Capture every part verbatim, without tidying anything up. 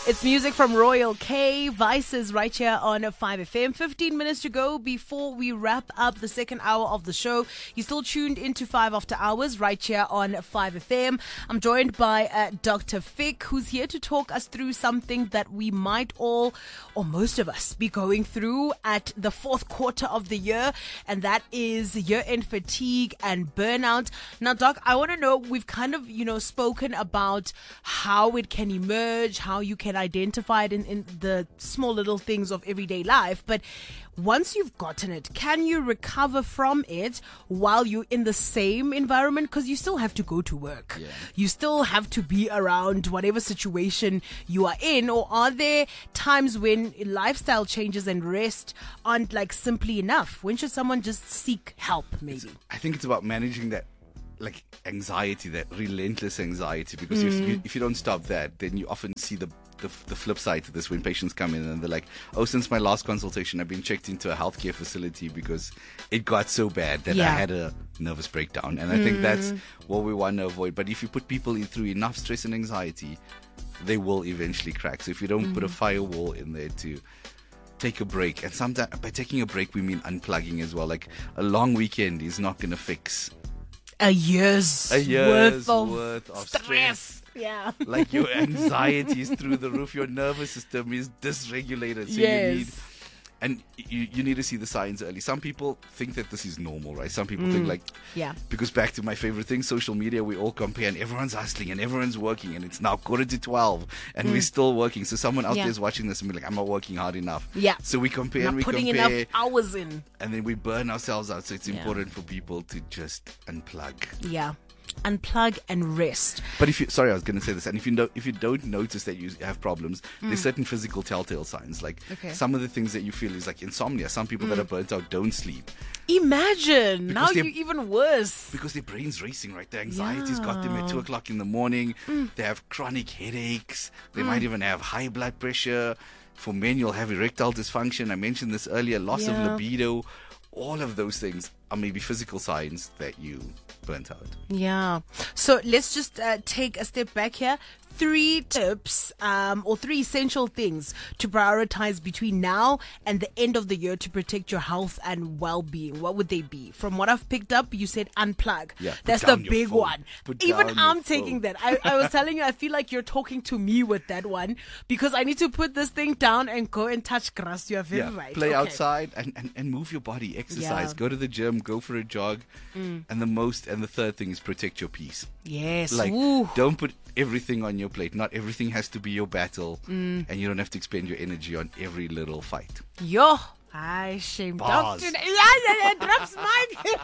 It's music from Royal K. Vices right here on five F M. fifteen minutes to go before we wrap up the second hour of the show. You're still tuned into five After Hours right here on five F M. I'm joined by uh, Doctor Fick, who's here to talk us through something that we might all, or most of us, be going through at the fourth quarter of the year, and that is year-end fatigue and burnout. Now, Doc, I want to know, we've kind of, you know, spoken about how it can emerge, how you can identify it in, in the small little things of everyday life. But once you've gotten it, can you recover from it while you're in the same environment? Because you still have to go to work. Yeah. You still have to be around whatever situation you are in. Or are there times when lifestyle changes and rest aren't like simply enough? When should someone just seek help, maybe? It's, I think it's about managing that like anxiety, that relentless anxiety, because Mm. if, you, if you don't stop that, then you often see the, the the flip side to this when patients come in and they're like, oh, since my last consultation, I've been checked into a healthcare facility because it got so bad that Yeah. I had a nervous breakdown. And I think that's what we want to avoid. But if you put people through enough stress and anxiety, they will eventually crack. So if you don't put a firewall in there to take a break, and sometimes by taking a break, we mean unplugging as well. Like a long weekend is not going to fix A year's, a year's worth of, worth of stress. stress. Yeah. Like your anxiety is through the roof, your nervous system is dysregulated. So Yes. you need, and you, you need to see the signs early. Some people think that this is normal, right? Some people think like, Yeah. because back to my favorite thing, social media, we all compare and everyone's hustling and everyone's working and it's now quarter to twelve and we're still working. So someone out Yeah. there is watching this and be like, I'm not working hard enough. Yeah. So we compare Not and we putting compare enough hours in. and then we burn ourselves out. So it's Yeah. important for people to just unplug. Yeah. Unplug and rest. But if you, sorry, I was going to say this, and if you know, if you don't notice that you have problems, there's certain physical telltale signs. Like Okay. some of the things that you feel is like insomnia. Some people that are burnt out don't sleep Imagine. Because Now they're- you're even worse. because their brain's racing, right? Their anxiety's got them at two o'clock in the morning. They have chronic headaches. They might even have high blood pressure. For men, you'll have erectile dysfunction. I mentioned this earlier, loss of Yeah. libido. All of those things are maybe physical signs that you burnt out. Yeah. So let's just uh, take a step back here. Three tips um, or three essential things to prioritize between now and the end of the year to protect your health and well-being. What would they be? From what I've picked up, you said unplug. Yeah, put That's the down your big phone. one. Put Even down your I'm taking phone. that. I, I was telling you, I feel like you're talking to me with that one because I need to put this thing down and go and touch grass. You are very Yeah, right. play Okay. outside and, and, and move your body, exercise, Yeah. go to the gym, go for a jog. And the most, and the third thing is protect your peace. Yes. Like, Ooh. don't put everything on your plate. Not everything has to be your battle. Mm. And you don't have to expend your energy on every little fight. Yo. I shame. Bars. Doctor, yeah, yeah, yeah. Drops mic.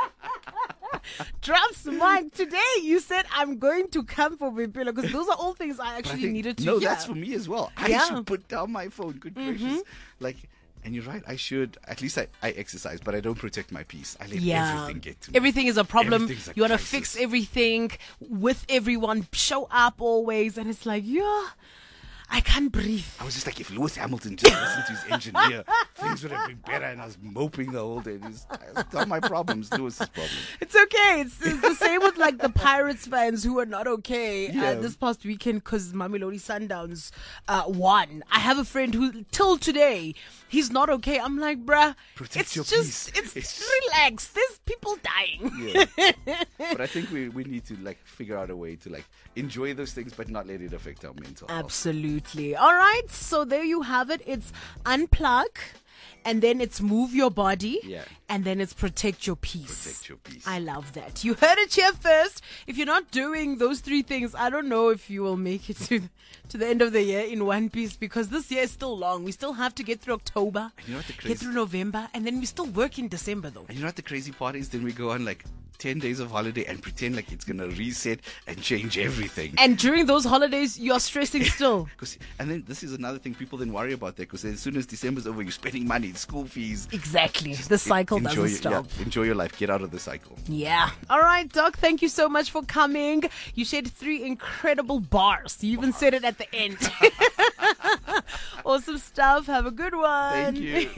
Drops mic. Today you said I'm going to come for Bipilo because those are all things I But I actually think- needed to No, hear. that's for me as well. I Yeah. Mm-hmm. should put down my phone. Good gracious. Like, and you're right. I should. At least I, I exercise, but I don't protect my peace. I let Yeah. everything get to me. Everything is a problem. Everything's a You want to crisis. fix everything with everyone. Show up always. And it's like, yeah, I can't breathe. I was just like, if Lewis Hamilton just listened to his engineer, things would have been better. And I was moping the whole day. It's not my problems, Lewis's problem. It's okay. It's, it's the same with like the Pirates fans who are not okay Yeah. uh, this past weekend because Mamelodi Sundowns uh, won. I have a friend who, till today, he's not okay. I'm like, bruh, Protect it's your just, peace. it's, It's- relax. There's people dying. Yeah. But I think we, we need to like figure out a way to like enjoy those things, but not let it affect our mental health. Absolutely. All right. So there you have it. It's unplug. And then it's move your body. Yeah. And then it's protect your peace. Protect your peace. I love that. You heard it here first. If you're not doing those three things, I don't know if you will make it to, to the end of the year in one piece because this year is still long. We still have to get through October, And you know what the get crazy- through November, and then we still work in December though. And you know what the crazy part is? Then we go on like ten days of holiday and pretend like it's going to reset and change everything. And during those holidays, you're stressing still. 'Cause- and then this is another thing people then worry about that because as soon as December's over, you're spending money, school fees. Exactly. The cycle enjoy doesn't your, stop. Yeah, enjoy your life. Get out of the cycle. Yeah. All right, Doc. Thank you so much for coming. You shared three incredible bars. You even said it at the end. Awesome stuff. Have a good one. Thank you.